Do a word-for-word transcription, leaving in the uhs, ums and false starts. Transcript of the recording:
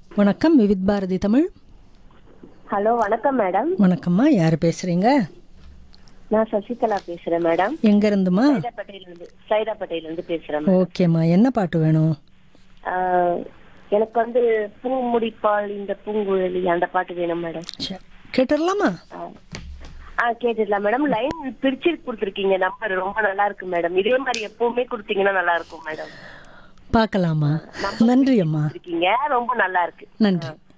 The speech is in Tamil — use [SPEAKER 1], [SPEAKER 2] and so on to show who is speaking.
[SPEAKER 1] வணக்கம், விவித் பாரதி தமிழ்.
[SPEAKER 2] ஹலோ, வணக்கம் மேடம்.
[SPEAKER 1] வணக்கம்மா, யார் பேசுறீங்க?
[SPEAKER 2] நான் சசிகலா பேசுறேன் மேடம்.
[SPEAKER 1] எங்க இருந்துமா?
[SPEAKER 2] சைதாப்பேட்டையில இருந்து சைதாப்பேட்டையில இருந்து பேசுறேன் மேடம்.
[SPEAKER 1] ஓகேம்மா, என்ன பாட்டு வேணும்?
[SPEAKER 2] ஆஹ், எனக்கு வந்து பூ முடிப்பால் இந்த பூங்குழலி அந்த பாட்டு வேணும் மேடம்.
[SPEAKER 1] சரி, கேட்டுடலாமா?
[SPEAKER 2] ஆ கேட்டுடலாம் மேடம். லைன் பிரிச்சு கொடுத்துருக்கீங்க, நம்பர் ரொம்ப நல்லா இருக்கு மேடம். இதே மாதிரி எப்பவுமே கொடுத்தீங்கன்னா நல்லா இருக்கும் மேடம்.
[SPEAKER 1] பார்க்கலாமா? நன்றி அம்மா.
[SPEAKER 2] இருக்கீங்க ரொம்ப நல்லா இருக்கு.
[SPEAKER 1] நன்றி.